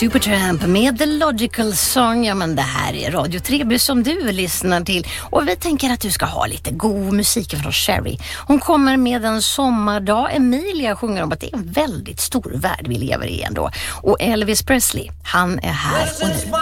Supertramp med The Logical Song. Ja, men det här är Radio Treby som du lyssnar till. Och vi tänker att du ska ha lite god musik från Sherry. Hon kommer med en sommardag. Emilia sjunger om att det är en väldigt stor värld vi lever i ändå. Och Elvis Presley, han är här och nu.